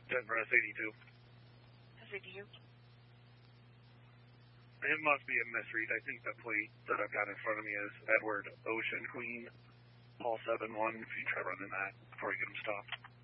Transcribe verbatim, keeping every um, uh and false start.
Denver S eighty-two. S eighty-two. It must be a misread. I think the plate that I've got in front of me is Edward Ocean Queen, Paul seven one, if you try running that before you get him stopped.